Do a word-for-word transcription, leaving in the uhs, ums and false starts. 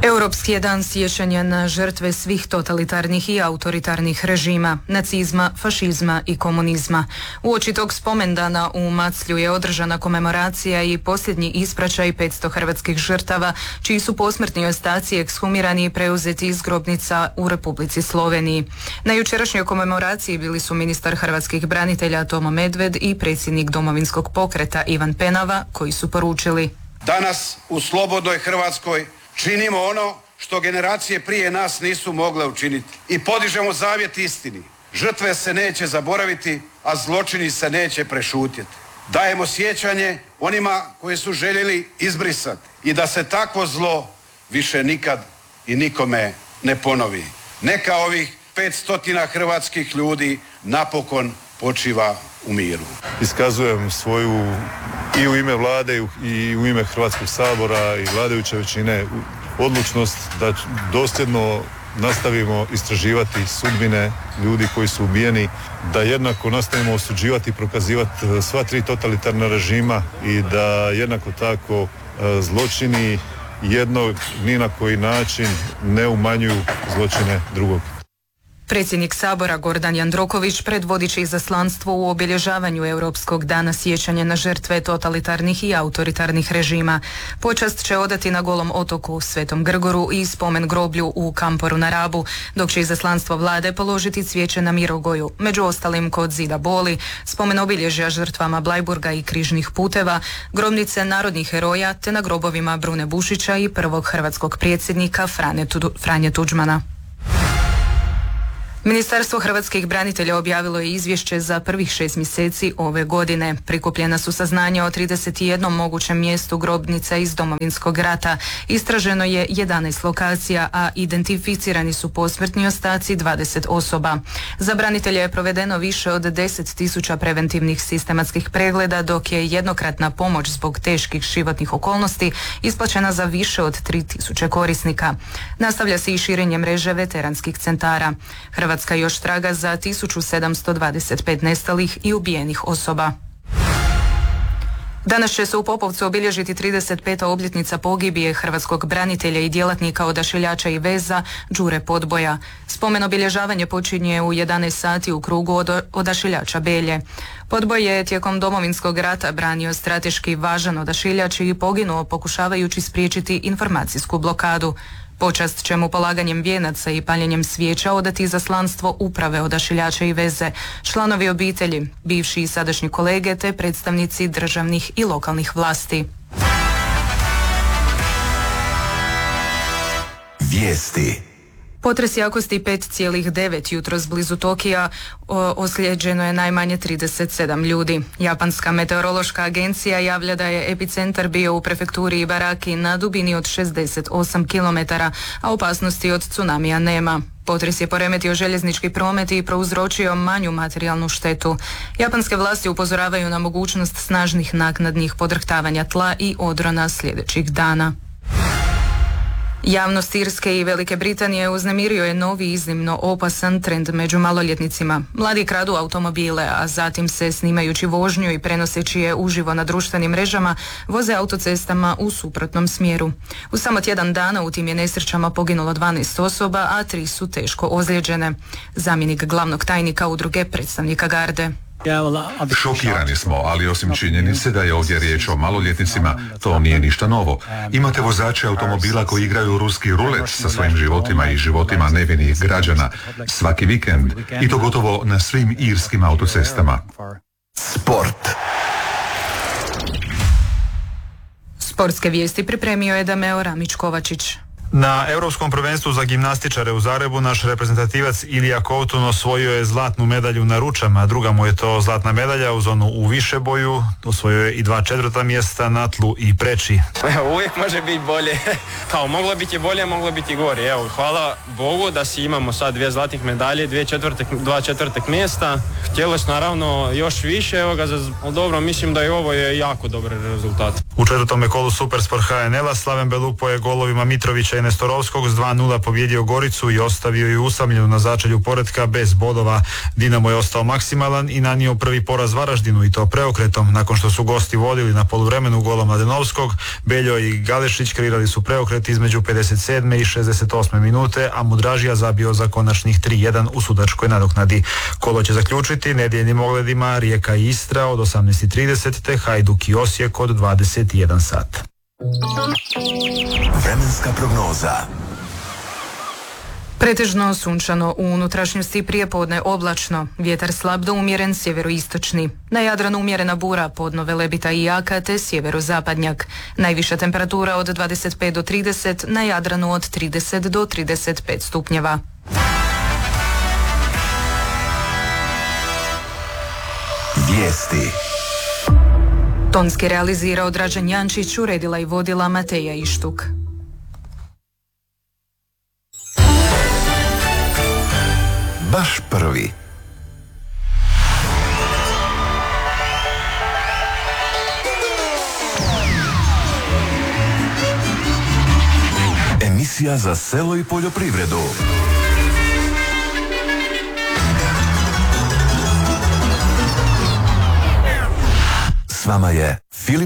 Europski je dan sjećanja na žrtve svih totalitarnih i autoritarnih režima, nacizma, fašizma i komunizma. Uoči tog spomendana u Maclju je održana komemoracija i posljednji ispraćaj petsto hrvatskih žrtava, čiji su posmrtni ostaci ekshumirani i preuzeti iz grobnica u Republici Sloveniji. Na jučerašnjoj komemoraciji bili su ministar hrvatskih branitelja Tomo Medved i predsjednik Domovinskog pokreta Ivan Penava, koji su poručili: danas u slobodnoj Hrvatskoj činimo ono što generacije prije nas nisu mogle učiniti i podižemo zavjet istini. Žrtve se neće zaboraviti, a zločini se neće prešutjeti. Dajemo sjećanje onima koji su željeli izbrisati i da se takvo zlo više nikad i nikome ne ponovi. Neka ovih petstotina hrvatskih ljudi napokon počiva u miru. Iskazujem svoju i u ime vlade i u ime Hrvatskog sabora i vladajuće većine odlučnost da dosljedno nastavimo istraživati sudbine ljudi koji su ubijeni, da jednako nastavimo osuđivati i prokazivati sva tri totalitarna režima i da jednako tako zločini jednog ni na koji način ne umanjuju zločine drugog. Predsjednik Sabora Gordan Jandroković predvodit će izaslanstvo u obilježavanju Europskog dana sjećanja na žrtve totalitarnih i autoritarnih režima. Počast će odati na Golom otoku, Svetom Grgoru i spomen groblju u Kamporu na Rabu, dok će izaslanstvo vlade položiti cvijeće na Mirogoju, među ostalim kod Zida Boli, spomen obilježja žrtvama Blajburga i križnih puteva, grobnice narodnih heroja te na grobovima Brune Bušića i prvog hrvatskog predsjednika Franje Tuđmana. Ministarstvo hrvatskih branitelja objavilo je izvješće za prvih šest mjeseci ove godine. Prikupljena su saznanja o trideset jednom mogućem mjestu grobnica iz Domovinskog rata. Istraženo je jedanaest lokacija, a identificirani su posmrtni ostaci dvadeset osoba. Za branitelje je provedeno više od deset tisuća preventivnih sistematskih pregleda, dok je jednokratna pomoć zbog teških životnih okolnosti isplaćena za više od tri tisuće korisnika. Nastavlja se i širenje mreže veteranskih centara. Hrvatska još traga za tisuću sedamsto dvadeset pet nestalih i ubijenih osoba. Danas će se u Popovcu obilježiti trideset peta obljetnica pogibije hrvatskog branitelja i djelatnika odašiljača i veza Đure Podboja. Spomen obilježavanje počinje u jedanaest sati u krugu od odašiljača Belje. Podboj je tijekom Domovinskog rata branio strateški važan odašiljač i poginuo pokušavajući spriječiti informacijsku blokadu. Počast će mu polaganjem vijenaca i paljenjem svijeća odati izaslanstvo uprave odašiljača i veze, članovi obitelji, bivši i sadašnji kolege te predstavnici državnih i lokalnih vlasti. Vijesti. Potres jakosti pet zarez devet jutros blizu Tokija, ozlijeđeno je najmanje trideset sedam ljudi. Japanska meteorološka agencija javlja da je epicentar bio u prefekturi Ibaraki na dubini od šezdeset osam kilometara, a opasnosti od tsunamija nema. Potres je poremetio željeznički promet i prouzročio manju materijalnu štetu. Japanske vlasti upozoravaju na mogućnost snažnih naknadnih podrhtavanja tla i odrona sljedećih dana. Javnost Irske i Velike Britanije uznemirio je novi iznimno opasan trend među maloljetnicima. Mladi kradu automobile, a zatim se snimajući vožnju i prenoseći je uživo na društvenim mrežama, voze autocestama u suprotnom smjeru. U samo tjedan dana u tim je nesrećama poginulo dvanaest osoba, a tri su teško ozlijeđene. Zamjenik glavnog tajnika udruge predstavnika garde. Šokirani smo, ali osim činjenice da je ovdje riječ o maloljetnicima, to nije ništa novo. Imate vozače automobila koji igraju ruski rulet sa svojim životima i životima nevinih građana svaki vikend, i to gotovo na svim irskim autocestama. Sport. Sportske vijesti pripremio je Dameo Ramić-Kovačić. Na Europskom prvenstvu za gimnastičare u Zagrebu naš reprezentativac Ilija Kovtun osvojio je zlatnu medalju na ručama, druga mu je to zlatna medalja uz onu u višeboju, osvojio je i dva četvrta mjesta na tlu i preči. Uvijek može biti bolje, kao moglo biti bolje, moglo biti gore. Evo, hvala Bogu da si imamo sad dvije zlatih medalje, dvije četvrtek, dva četvrtek mjesta. Htjelo se naravno još više, evo ga, za, dobro, mislim da i ovo je jako dobar rezultat. U četvrtome kolu Supersport H N L-a Slaven Belupo je golovima Mitrovića i Nestorovskog s dva nula pobjedio Goricu i ostavio ju usamljenu na začelju poretka bez bodova. Dinamo je ostao maksimalan i nanio prvi poraz Varaždinu, i to preokretom. Nakon što su gosti vodili na poluvremenu golom Mladenovskog, Beljo i Galešić kreirali su preokret okret između pedeset sedme i šezdeset osme minute, a Mudražija zabio za konačnih tri jedan u sudačkoj nadoknadi. Kolo će zaključiti nedjeljnim ogledima Rijeka i Istra od osamnaest i trideset te Hajduk i Osijek od dvadeset i jedan sat. Vremenska prognoza. Pretežno sunčano, u unutrašnjosti prijepodne oblačno, vjetar slab do umjeren sjeveroistočni. Na Jadranu umjerena bura, podno Velebita i Jaka te sjeverozapadnjak. Najviša temperatura od dvadeset pet do trideset, na Jadranu od trideset do trideset pet stupnjeva. Vijesti. Tonski realizirao Dražen Jančić, uredila i vodila Mateja Ištuk. Baš prvi. Emisija za selo i poljoprivredu. S vama je Filip